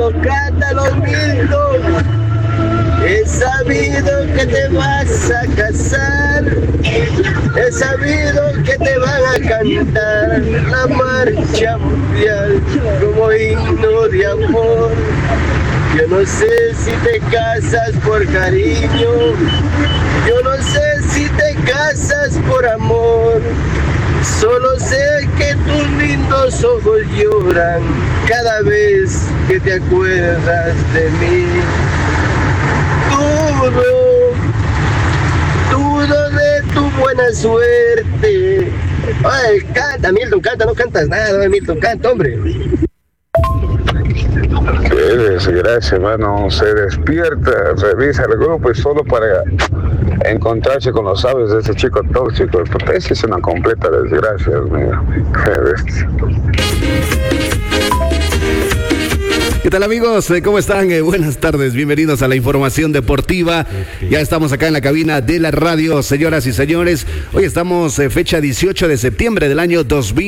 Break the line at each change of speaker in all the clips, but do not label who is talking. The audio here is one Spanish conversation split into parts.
Cántalo, Milton. He sabido que te vas a casar, he sabido que te van a cantar la marcha mundial como himno de amor. Yo no sé si te casas por cariño, yo no sé si te casas por amor. Solo sé que tus lindos ojos lloran cada vez que te acuerdas de mí. Dudo de tu buena suerte. Ay, canta, Milton, canta, no cantas nada, Milton, canta, hombre.
Qué desgracia, hermano. Se despierta, revisa el grupo y solo para encontrarse con los sabios de ese chico tóxico. Esa es una completa desgracia, Dios mío. Qué bestia.
¿Qué tal, amigos? ¿Cómo están? Buenas tardes, bienvenidos a la información deportiva. Ya estamos acá en la cabina de la radio, señoras y señores. Hoy estamos fecha 18 de septiembre del año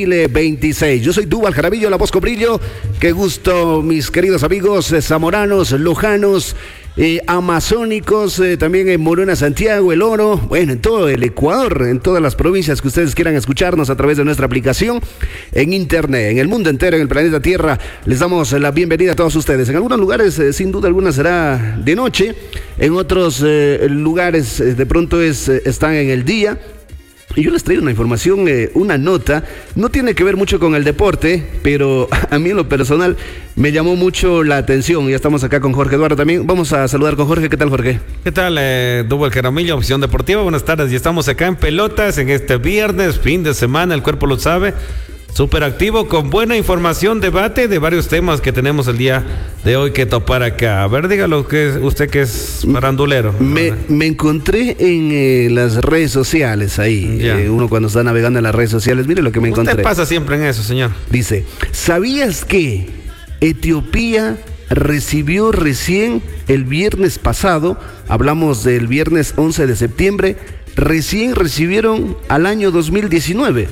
2026. Yo soy Dúbal Jaramillo, la voz con brillo. Qué gusto, mis queridos amigos zamoranos, lojanos, amazónicos, también en Morona, Santiago, El Oro, bueno, en todo el Ecuador, en todas las provincias que ustedes quieran escucharnos a través de nuestra aplicación en internet, en el mundo entero, en el planeta Tierra. Les damos la bienvenida a todos ustedes. En algunos lugares, sin duda alguna, será de noche, en otros lugares de pronto están en el día. Y yo les traigo una información, una nota, no tiene que ver mucho con el deporte, pero a mí en lo personal me llamó mucho la atención. Ya estamos acá con Jorge Eduardo también. Vamos a saludar con Jorge. ¿Qué tal, Jorge?
¿Qué tal, Dúbal Jaramillo, Opción Deportiva? Buenas tardes. Y estamos acá en Pelotas en este viernes, fin de semana, el cuerpo lo sabe. Súper activo, con buena información, debate de varios temas que tenemos el día de hoy que topar acá. A ver, dígalo usted que es farandulero.
Me encontré en las redes sociales ahí. Uno cuando está navegando en las redes sociales, mire lo que me encontré.
Usted pasa siempre en eso, señor.
Dice, ¿sabías que Etiopía recibió recién el viernes pasado, hablamos del viernes 11 de septiembre, recién recibieron al año 2019?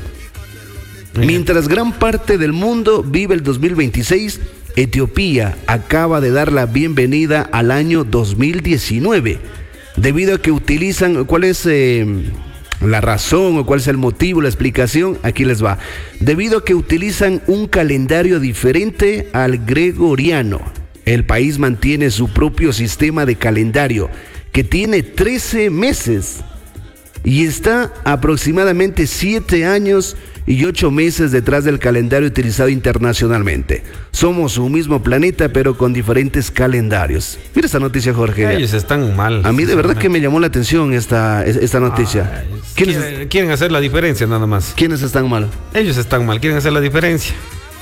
Mientras gran parte del mundo vive el 2026, Etiopía acaba de dar la bienvenida al año 2019, debido a que utilizan, ¿cuál es la razón o cuál es el motivo, la explicación? Aquí les va. Debido a que utilizan un calendario diferente al gregoriano. El país mantiene su propio sistema de calendario, que tiene 13 meses y está aproximadamente 7 años y 8 meses detrás del calendario utilizado internacionalmente. Somos un mismo planeta, pero con diferentes calendarios. Mira esta noticia, Jorge.
Ellos están mal.
A mí de verdad que me llamó la atención esta noticia.
Quieren hacer la diferencia nada más.
¿Quiénes están mal?
Ellos están mal, quieren hacer la diferencia.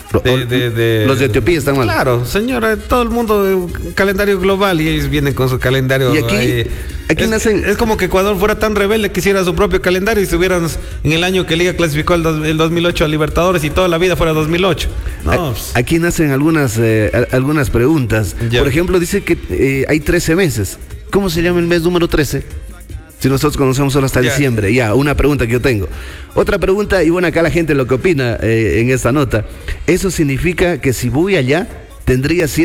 Los de Etiopía están mal.
Claro, señora, todo el mundo calendario global y ellos vienen con su calendario.
Y aquí nacen.
Es como que Ecuador fuera tan rebelde que hiciera su propio calendario y estuvieran en el año que Liga clasificó el 2008 a Libertadores y toda la vida fuera 2008. No,
aquí nacen algunas preguntas. Por ejemplo, dice que hay 13 meses. ¿Cómo se llama el mes número 13? Si nosotros conocemos solo hasta diciembre. Una pregunta que yo tengo. Otra pregunta, y bueno, acá la gente lo que opina en esta nota. Eso significa que si voy allá, tendría